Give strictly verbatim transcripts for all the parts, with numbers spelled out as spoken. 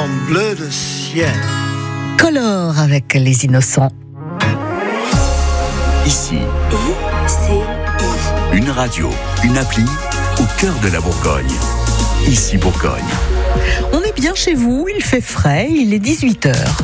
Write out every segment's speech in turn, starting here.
en bleu de ciel. Color avec les innocents. Ici, I C I. une radio, une appli au cœur de la Bourgogne. Ici Bourgogne. On est bien chez vous, il fait frais, il est dix-huit heures.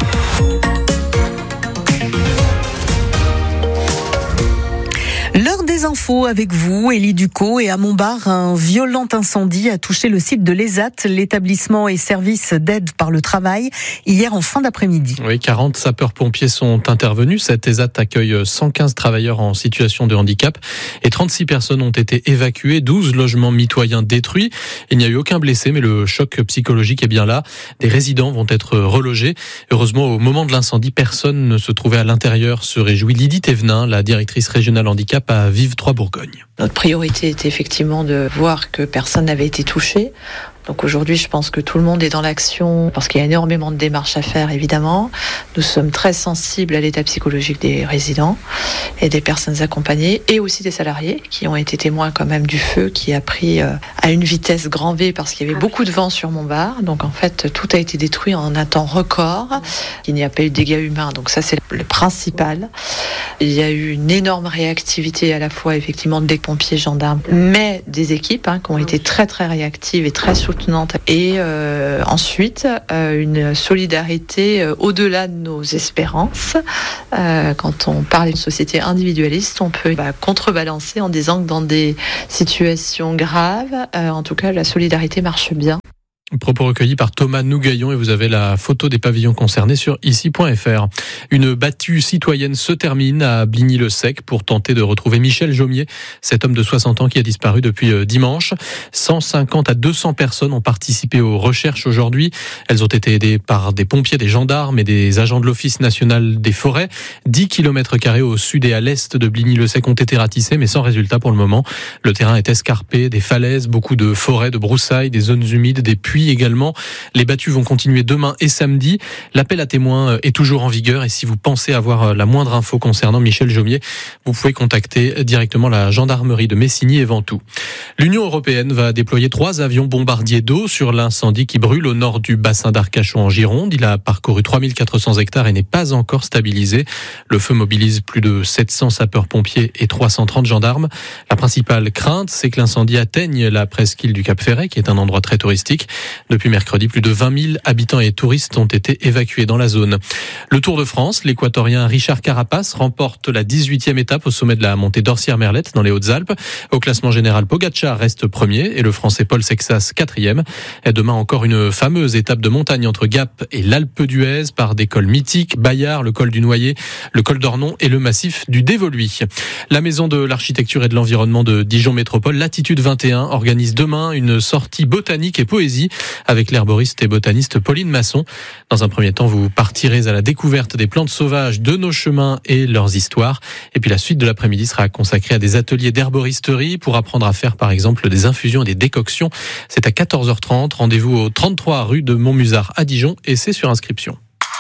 L'heure des infos avec vous, Élie Ducot. Et à Montbard, un violent incendie a touché le site de l'E S A T, l'établissement et service d'aide par le travail, hier en fin d'après-midi. Oui, quarante sapeurs-pompiers sont intervenus. Cette E S A T accueille cent quinze travailleurs en situation de handicap et trente-six personnes ont été évacuées, douze logements mitoyens détruits. Il n'y a eu aucun blessé, mais le choc psychologique est bien là. Des résidents vont être relogés. Heureusement, au moment de l'incendie, personne ne se trouvait à l'intérieur, se réjouit Lydie Thévenin, la directrice régionale handicap à Vive trois Bourgogne. Notre priorité était effectivement de voir que personne n'avait été touché. Donc aujourd'hui, je pense que tout le monde est dans l'action parce qu'il y a énormément de démarches à faire, évidemment. Nous sommes très sensibles à l'état psychologique des résidents et des personnes accompagnées et aussi des salariés qui ont été témoins quand même du feu qui a pris à une vitesse grand V parce qu'il y avait beaucoup de vent sur Montbard. Donc en fait, tout a été détruit en un temps record. Il n'y a pas eu de dégâts humains, donc ça c'est le principal. Il y a eu une énorme réactivité à la fois effectivement des pompiers, gendarmes, mais des équipes hein, qui ont été très très réactives et très soutenantes. Et euh, ensuite, euh, une solidarité euh, au-delà de nos espérances. Euh, quand on parle d'une société individualiste, on peut bah, contrebalancer en disant que dans des situations graves, euh, en tout cas, la solidarité marche bien. Propos recueillis par Thomas Nougaillon et vous avez la photo des pavillons concernés sur ici point f r. Une battue citoyenne se termine à Bligny-le-Sec pour tenter de retrouver Michel Jaumier, cet homme de soixante ans qui a disparu depuis dimanche. cent cinquante à deux cents personnes ont participé aux recherches aujourd'hui. Elles ont été aidées par des pompiers, des gendarmes et des agents de l'Office national des forêts. dix kilomètres carrés au sud et à l'est de Bligny-le-Sec ont été ratissés mais sans résultat pour le moment. Le terrain est escarpé, des falaises, beaucoup de forêts, de broussailles, des zones humides, des puits également. Les battues vont continuer demain et samedi. L'appel à témoins est toujours en vigueur et si vous pensez avoir la moindre info concernant Michel Jaumier, vous pouvez contacter directement la gendarmerie de Messigny et Ventoux. L'Union européenne va déployer trois avions bombardiers d'eau sur l'incendie qui brûle au nord du bassin d'Arcachon en Gironde. Il a parcouru trois mille quatre cents hectares et n'est pas encore stabilisé. Le feu mobilise plus de sept cents sapeurs-pompiers et trois cent trente gendarmes. La principale crainte, c'est que l'incendie atteigne la presqu'île du Cap-Ferret, qui est un endroit très touristique. Depuis mercredi, plus de vingt mille habitants et touristes ont été évacués dans la zone. Le Tour de France, l'équatorien Richard Carapace remporte la dix-huitième étape au sommet de la montée d'Orsières-Merlette dans les Hautes-Alpes. Au classement général, Pogacar reste premier et le Français Paul Sexas quatrième. Et demain encore une fameuse étape de montagne entre Gap et l'Alpe d'Huez par des cols mythiques, Bayard, le col du Noyer, le col d'Ornon et le massif du Dévoluy. La maison de l'architecture et de l'environnement de Dijon Métropole, Latitude vingt et un, organise demain une sortie botanique et poésie avec l'herboriste et botaniste Pauline Masson. Dans un premier temps, vous partirez à la découverte des plantes sauvages de nos chemins et leurs histoires. Et puis la suite de l'après-midi sera consacrée à des ateliers d'herboristerie pour apprendre à faire par exemple des infusions et des décoctions. C'est à quatorze heures trente. Rendez-vous au trente-trois rue de Montmusard à Dijon et c'est sur inscription.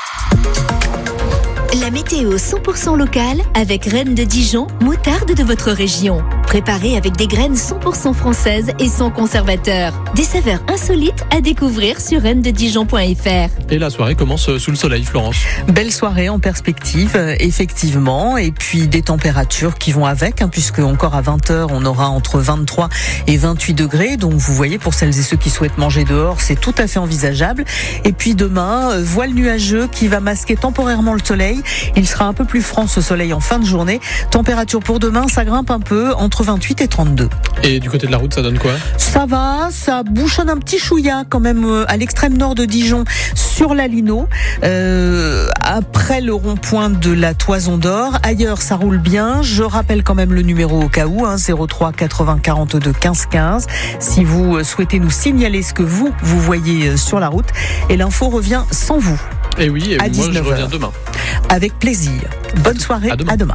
La météo cent pour cent locale avec Reine de Dijon, moutarde de votre région. Préparée avec des graines cent pour cent françaises et sans conservateur. Des saveurs insolites à découvrir sur reine de dijon point f r. Et la soirée commence sous le soleil, Florence. Belle soirée en perspective, effectivement. Et puis des températures qui vont avec, hein, puisque encore à vingt heures, on aura entre vingt-trois et vingt-huit degrés. Donc vous voyez, pour celles et ceux qui souhaitent manger dehors, c'est tout à fait envisageable. Et puis demain, voile nuageux qui va masquer temporairement le soleil. Il sera un peu plus franc ce soleil en fin de journée. Température pour demain, ça grimpe un peu, entre vingt-huit et trente-deux. Et du côté de la route, ça donne quoi ? Ça va, ça bouchonne un petit chouïa quand même à l'extrême nord de Dijon, sur la Lino, euh, après le rond-point de la Toison d'Or. Ailleurs, ça roule bien. Je rappelle quand même le numéro au cas où, hein, zéro trois quatre-vingts quarante-deux quinze quinze. Si vous souhaitez nous signaler ce que vous, vous voyez sur la route. Et l'info revient sans vous. Et oui, et moi je reviens demain. Avec plaisir. Bonne soirée, à demain. À demain.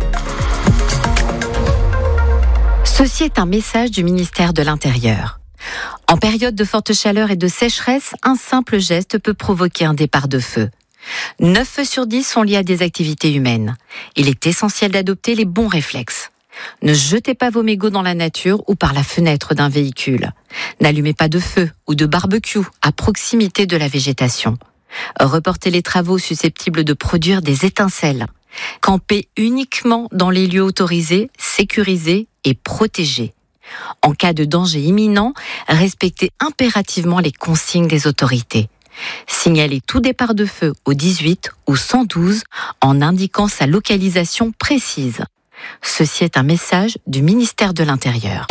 Ceci est un message du ministère de l'Intérieur. En période de forte chaleur et de sécheresse, un simple geste peut provoquer un départ de feu. neuf feux sur dix sont liés à des activités humaines. Il est essentiel d'adopter les bons réflexes. Ne jetez pas vos mégots dans la nature ou par la fenêtre d'un véhicule. N'allumez pas de feu ou de barbecue à proximité de la végétation. Reportez les travaux susceptibles de produire des étincelles. Campez uniquement dans les lieux autorisés, sécurisés et protégés. En cas de danger imminent, respectez impérativement les consignes des autorités. Signalez tout départ de feu au dix-huit ou cent douze en indiquant sa localisation précise. Ceci est un message du ministère de l'Intérieur.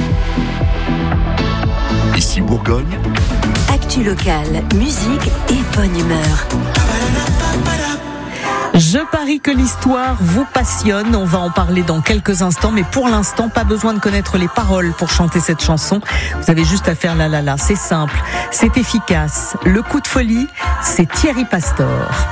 Ici Bourgogne. Actu locale, musique et bonne humeur. Je parie que l'histoire vous passionne. On va en parler dans quelques instants, mais pour l'instant, pas besoin de connaître les paroles pour chanter cette chanson. Vous avez juste à faire la la la. C'est simple, c'est efficace. Le coup de folie, c'est Thierry Pastor.